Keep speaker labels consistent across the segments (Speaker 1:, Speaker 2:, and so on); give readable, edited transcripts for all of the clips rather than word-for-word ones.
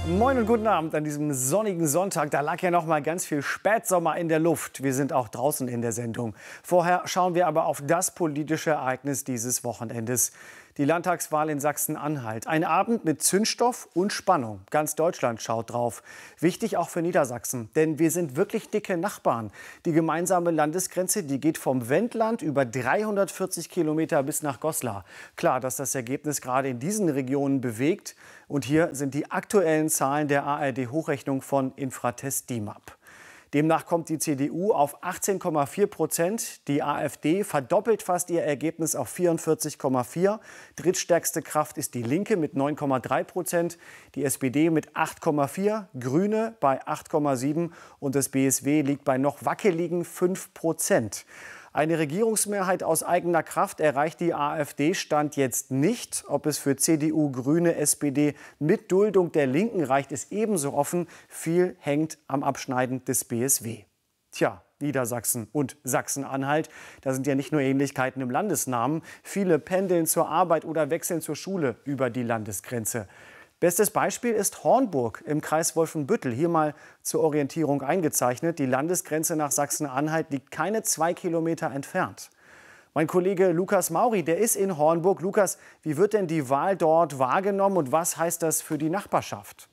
Speaker 1: Moin und guten Abend an diesem sonnigen Sonntag. Da lag ja noch mal ganz viel Spätsommer in der Luft. Wir sind auch draußen in der Sendung. Vorher schauen wir aber auf das politische Ereignis dieses Wochenendes. Die Landtagswahl in Sachsen-Anhalt. Ein Abend mit Zündstoff und Spannung. Ganz Deutschland schaut drauf. Wichtig auch für Niedersachsen, denn wir sind wirklich dicke Nachbarn. Die gemeinsame Landesgrenze, die geht vom Wendland über 340 Kilometer bis nach Goslar. Klar, dass das Ergebnis gerade in diesen Regionen bewegt. Und hier sind die aktuellen Zahlen der ARD-Hochrechnung von Infratest DIMAP. Demnach kommt die CDU auf 18,4%. Die AfD verdoppelt fast ihr Ergebnis auf 44,4%. Drittstärkste Kraft ist die Linke mit 9,3%. Die SPD mit 8,4%. Grüne bei 8,7%. Und das BSW liegt bei noch wackeligen 5%. Eine Regierungsmehrheit aus eigener Kraft erreicht die AfD Stand jetzt nicht. Ob es für CDU, Grüne, SPD mit Duldung der Linken reicht, ist ebenso offen. Viel hängt am Abschneiden des BSW. Tja, Niedersachsen und Sachsen-Anhalt, da sind ja nicht nur Ähnlichkeiten im Landesnamen. Viele pendeln zur Arbeit oder wechseln zur Schule über die Landesgrenze. Bestes Beispiel ist Hornburg im Kreis Wolfenbüttel. Hier mal zur Orientierung eingezeichnet. Die Landesgrenze nach Sachsen-Anhalt liegt keine 2 Kilometer entfernt. Mein Kollege Lukas Mauri, der ist in Hornburg. Lukas, wie wird denn die Wahl dort wahrgenommen und was heißt das für die Nachbarschaft?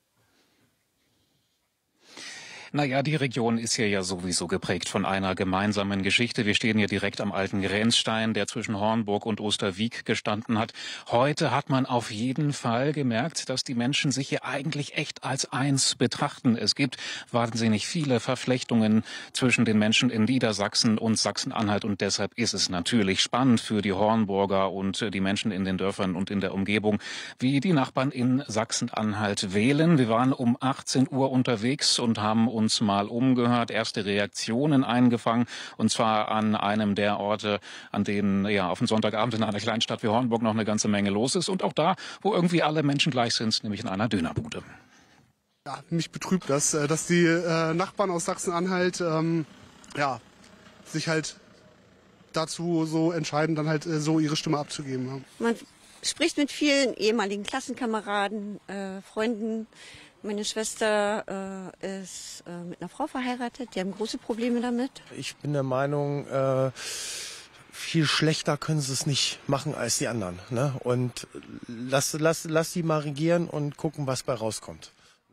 Speaker 2: Naja, die Region ist hier ja sowieso geprägt von einer gemeinsamen Geschichte. Wir stehen hier direkt am alten Grenzstein, der zwischen Hornburg und Osterwieck gestanden hat. Heute hat man auf jeden Fall gemerkt, dass die Menschen sich hier eigentlich echt als eins betrachten. Es gibt wahnsinnig viele Verflechtungen zwischen den Menschen in Niedersachsen und Sachsen-Anhalt. Und deshalb ist es natürlich spannend für die Hornburger und die Menschen in den Dörfern und in der Umgebung, wie die Nachbarn in Sachsen-Anhalt wählen. Wir waren um 18 Uhr unterwegs und haben uns mal umgehört, erste Reaktionen eingefangen, und zwar an einem der Orte, an denen ja auf dem Sonntagabend in einer Kleinstadt wie Hornburg noch eine ganze Menge los ist und auch da, wo irgendwie alle Menschen gleich sind, nämlich in einer Dönerbude.
Speaker 3: Ja, mich betrübt das, dass die Nachbarn aus Sachsen-Anhalt sich halt dazu so entscheiden, dann halt so ihre Stimme abzugeben. Ja.
Speaker 4: Man spricht mit vielen ehemaligen Klassenkameraden, Freunden. Meine Schwester ist mit einer Frau verheiratet, die haben große Probleme damit.
Speaker 5: Ich bin der Meinung, viel schlechter können sie es nicht machen als die anderen. Ne? Und lass die mal regieren und gucken, was bei rauskommt.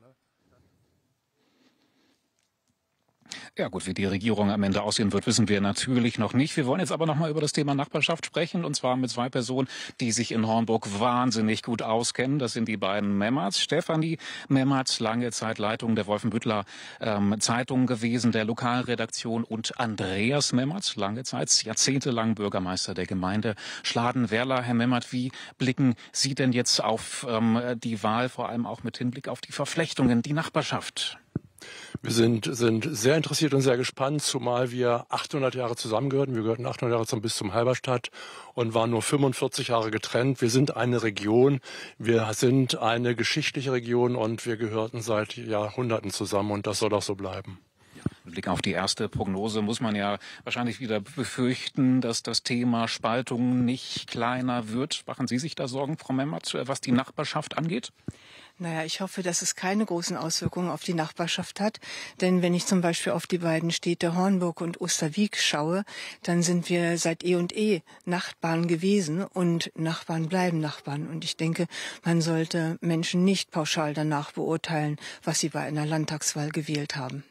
Speaker 2: Ja gut, wie die Regierung am Ende aussehen wird, wissen wir natürlich noch nicht. Wir wollen jetzt aber noch mal über das Thema Nachbarschaft sprechen, und zwar mit zwei Personen, die sich in Hornburg wahnsinnig gut auskennen. Das sind die beiden Memmerts. Stefanie Memmert, lange Zeit Leitung der Wolfenbütteler Zeitung gewesen, der Lokalredaktion, und Andreas Memmert, lange Zeit, jahrzehntelang Bürgermeister der Gemeinde Schladen-Werla. Herr Memmert, wie blicken Sie denn jetzt auf die Wahl, vor allem auch mit Hinblick auf die Verflechtungen, die Nachbarschaft?
Speaker 6: Wir sind sehr interessiert und sehr gespannt, zumal wir 800 Jahre zusammengehörten. Wir gehörten 800 Jahre zum Bistum Halberstadt und waren nur 45 Jahre getrennt. Wir sind eine Region, wir sind eine geschichtliche Region und wir gehörten seit Jahrhunderten zusammen, und das soll auch so bleiben.
Speaker 2: Mit Blick auf die erste Prognose muss man ja wahrscheinlich wieder befürchten, dass das Thema Spaltung nicht kleiner wird. Machen Sie sich da Sorgen, Frau Memmert, was die Nachbarschaft angeht?
Speaker 7: Naja, ich hoffe, dass es keine großen Auswirkungen auf die Nachbarschaft hat. Denn wenn ich zum Beispiel auf die beiden Städte Hornburg und Osterwieck schaue, dann sind wir seit eh und eh Nachbarn gewesen, und Nachbarn bleiben Nachbarn. Und ich denke, man sollte Menschen nicht pauschal danach beurteilen, was sie bei einer Landtagswahl gewählt haben.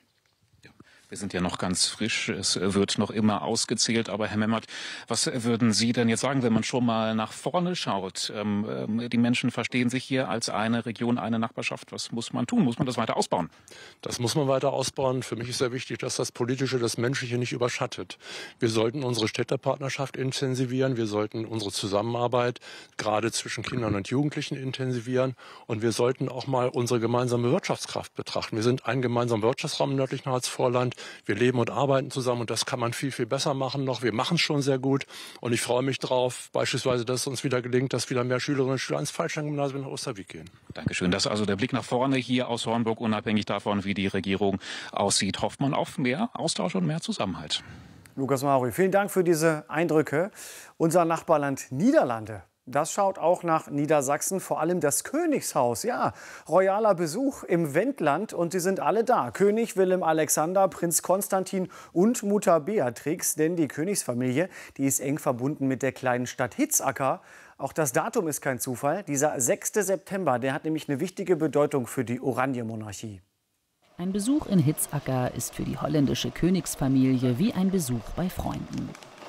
Speaker 2: Wir sind ja noch ganz frisch, es wird noch immer ausgezählt. Aber Herr Memmert, was würden Sie denn jetzt sagen, wenn man schon mal nach vorne schaut? Die Menschen verstehen sich hier als eine Region, eine Nachbarschaft. Was muss man tun? Muss man das weiter ausbauen?
Speaker 6: Das muss man weiter ausbauen. Für mich ist sehr wichtig, dass das Politische, das Menschliche nicht überschattet. Wir sollten unsere Städtepartnerschaft intensivieren. Wir sollten unsere Zusammenarbeit gerade zwischen Kindern und Jugendlichen intensivieren. Und wir sollten auch mal unsere gemeinsame Wirtschaftskraft betrachten. Wir sind ein gemeinsamer Wirtschaftsraum im nördlichen Harzvorland. Wir leben und arbeiten zusammen, und das kann man viel, viel besser machen noch. Wir machen es schon sehr gut, und ich freue mich drauf, beispielsweise, dass es uns wieder gelingt, dass wieder mehr Schülerinnen und Schüler ins Fallschirmgymnasium nach Osterwieck gehen.
Speaker 2: Dankeschön. Das ist also der Blick nach vorne hier aus Hornburg, unabhängig davon, wie die Regierung aussieht. Hofft man auf mehr Austausch und mehr Zusammenhalt.
Speaker 1: Lukas Mauri, vielen Dank für diese Eindrücke. Unser Nachbarland Niederlande Das schaut auch nach Niedersachsen, vor allem das Königshaus. Ja, royaler Besuch im Wendland und sie sind alle da. König Willem Alexander, Prinz Konstantin und Mutter Beatrix. Denn die Königsfamilie, die ist eng verbunden mit der kleinen Stadt Hitzacker. Auch das Datum ist kein Zufall. Dieser 6. September, der hat nämlich eine wichtige Bedeutung für die Oranjemonarchie.
Speaker 8: Ein Besuch in Hitzacker ist für die holländische Königsfamilie wie ein Besuch bei Freunden.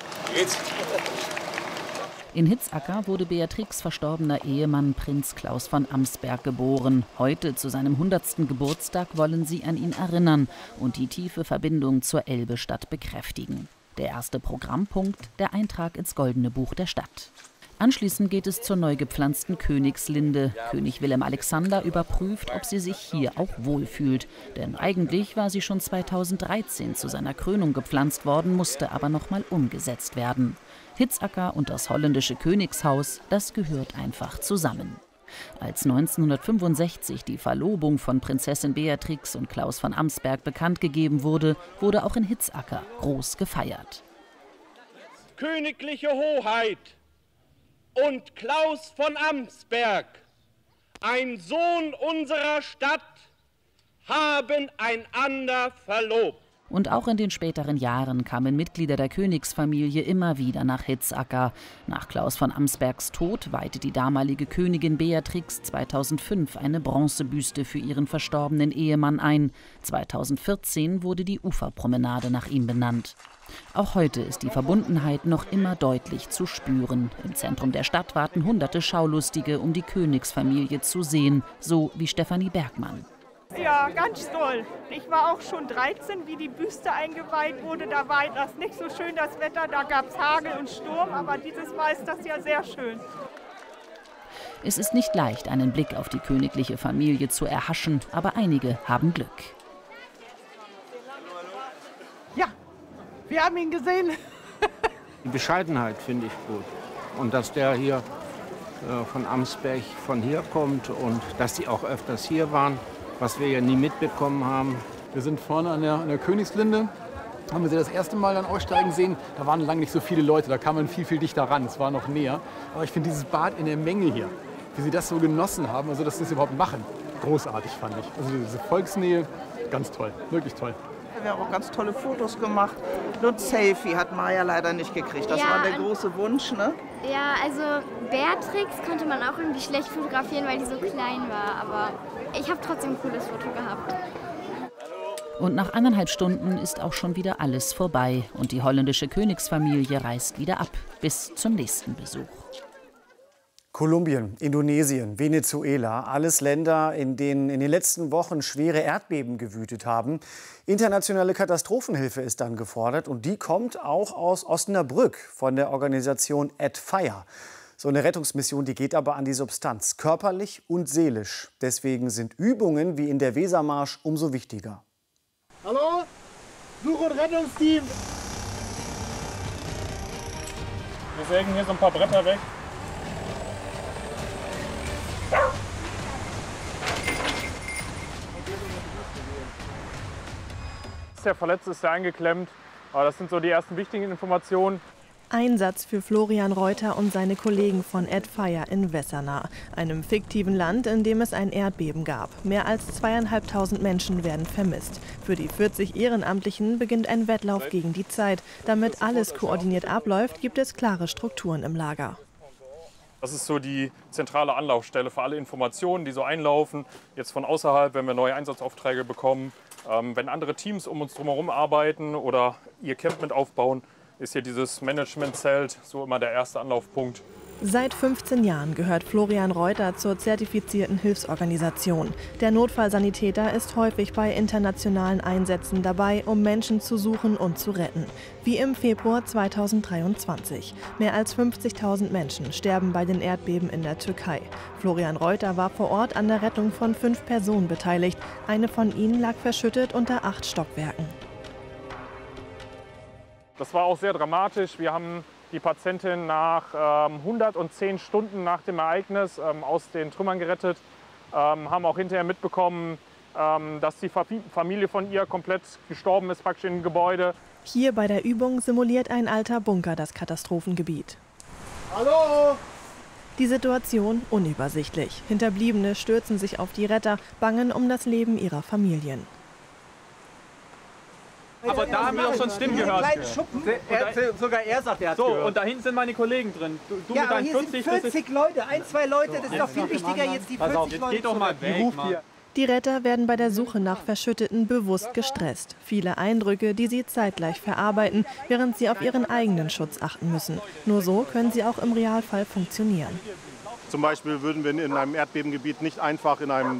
Speaker 8: In Hitzacker wurde Beatrix' verstorbener Ehemann Prinz Klaus von Amsberg geboren. Heute, zu seinem 100. Geburtstag, wollen sie an ihn erinnern und die tiefe Verbindung zur Elbestadt bekräftigen. Der erste Programmpunkt, der Eintrag ins Goldene Buch der Stadt. Anschließend geht es zur neu gepflanzten Königslinde. König Willem Alexander überprüft, ob sie sich hier auch wohlfühlt. Denn eigentlich war sie schon 2013 zu seiner Krönung gepflanzt worden, musste aber noch mal umgesetzt werden. Hitzacker und das holländische Königshaus, das gehört einfach zusammen. Als 1965 die Verlobung von Prinzessin Beatrix und Klaus von Amsberg bekannt gegeben wurde, wurde auch in Hitzacker groß gefeiert.
Speaker 9: Königliche Hoheit und Klaus von Amsberg, ein Sohn unserer Stadt, haben einander verlobt.
Speaker 8: Und auch in den späteren Jahren kamen Mitglieder der Königsfamilie immer wieder nach Hitzacker. Nach Klaus von Amsbergs Tod weihte die damalige Königin Beatrix 2005 eine Bronzebüste für ihren verstorbenen Ehemann ein. 2014 wurde die Uferpromenade nach ihm benannt. Auch heute ist die Verbundenheit noch immer deutlich zu spüren. Im Zentrum der Stadt warten hunderte Schaulustige, um die Königsfamilie zu sehen, so wie Stefanie Bergmann.
Speaker 10: Ja, ganz toll. Ich war auch schon 13, wie die Büste eingeweiht wurde. Da war das nicht so schön, das Wetter. Da gab es Hagel und Sturm, aber dieses Mal ist das ja sehr schön.
Speaker 8: Es ist nicht leicht, einen Blick auf die königliche Familie zu erhaschen, aber einige haben Glück.
Speaker 10: Ja, wir haben ihn gesehen.
Speaker 11: Die Bescheidenheit finde ich gut. Und dass der hier von Amsberg von hier kommt und dass die auch öfters hier waren, was wir ja nie mitbekommen haben.
Speaker 12: Wir sind vorne an der Königslinde, haben wir sie das erste Mal dann aussteigen sehen. Da waren lange nicht so viele Leute, da kam man viel, viel dichter ran, es war noch näher. Aber ich finde dieses Bad in der Menge hier, wie sie das so genossen haben, also dass sie das überhaupt machen, großartig fand ich. Also diese Volksnähe, ganz toll, wirklich toll.
Speaker 13: Wir haben auch ganz tolle Fotos gemacht. Nur ein Selfie hat Maja leider nicht gekriegt. Das war der große Wunsch, ne?
Speaker 14: Ja, also Beatrix konnte man auch irgendwie schlecht fotografieren, weil die so klein war. Aber ich habe trotzdem ein cooles Foto gehabt.
Speaker 8: Und nach 1,5 Stunden ist auch schon wieder alles vorbei. Und die holländische Königsfamilie reist wieder ab. Bis zum nächsten Besuch.
Speaker 1: Kolumbien, Indonesien, Venezuela, alles Länder, in denen in den letzten Wochen schwere Erdbeben gewütet haben. Internationale Katastrophenhilfe ist dann gefordert und die kommt auch aus Osnabrück von der Organisation Add Fire. So eine Rettungsmission, die geht aber an die Substanz, körperlich und seelisch. Deswegen sind Übungen wie in der Wesermarsch umso wichtiger.
Speaker 15: Hallo, Such- und Rettungsteam!
Speaker 16: Wir sägen hier so ein paar Bretter weg. Der Verletzte ist ja eingeklemmt, aber das sind so die ersten wichtigen Informationen.
Speaker 17: Einsatz für Florian Reuter und seine Kollegen von Add Fire in Wessernah, einem fiktiven Land, in dem es ein Erdbeben gab. Mehr als 2.500 Menschen werden vermisst. Für die 40 Ehrenamtlichen beginnt ein Wettlauf gegen die Zeit. Damit alles koordiniert abläuft, gibt es klare Strukturen im Lager.
Speaker 16: Das ist so die zentrale Anlaufstelle für alle Informationen, die so einlaufen. Jetzt von außerhalb, wenn wir neue Einsatzaufträge bekommen, wenn andere Teams um uns drumherum arbeiten oder ihr Camp mit aufbauen, ist hier dieses Managementzelt so immer der erste Anlaufpunkt.
Speaker 17: Seit 15 Jahren gehört Florian Reuter zur zertifizierten Hilfsorganisation. Der Notfallsanitäter ist häufig bei internationalen Einsätzen dabei, um Menschen zu suchen und zu retten. Wie im Februar 2023. Mehr als 50.000 Menschen sterben bei den Erdbeben in der Türkei. Florian Reuter war vor Ort an der Rettung von 5 Personen beteiligt. Eine von ihnen lag verschüttet unter 8 Stockwerken.
Speaker 16: Das war auch sehr dramatisch. Wir haben die Patientin nach 110 Stunden nach dem Ereignis aus den Trümmern gerettet, haben auch hinterher mitbekommen, dass die Familie von ihr komplett gestorben ist, praktisch im Gebäude.
Speaker 17: Hier bei der Übung simuliert ein alter Bunker das Katastrophengebiet.
Speaker 15: Hallo!
Speaker 17: Die Situation unübersichtlich. Hinterbliebene stürzen sich auf die Retter, bangen um das Leben ihrer Familien.
Speaker 18: Aber da haben wir doch schon Stimmen gehört.
Speaker 19: Sogar er sagt, er hat
Speaker 18: so,
Speaker 19: gehört.
Speaker 18: Und da hinten sind meine Kollegen drin. Du
Speaker 19: ja,
Speaker 18: mit deinen
Speaker 19: hier sind 40 Leute, 2 Leute, das ist doch viel wichtiger, jetzt die 40 Leute.
Speaker 18: Geht doch mal weg, Mann.
Speaker 17: Die Retter werden bei der Suche nach Verschütteten bewusst gestresst. Viele Eindrücke, die sie zeitgleich verarbeiten, während sie auf ihren eigenen Schutz achten müssen. Nur so können sie auch im Realfall funktionieren.
Speaker 20: Zum Beispiel würden wir in einem Erdbebengebiet nicht einfach in einem